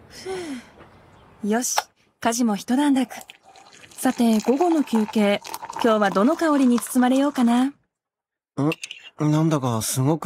よし、家事も一段落。さて、午後の休憩。今日はどの香りに包まれようかな。 なんだかすごく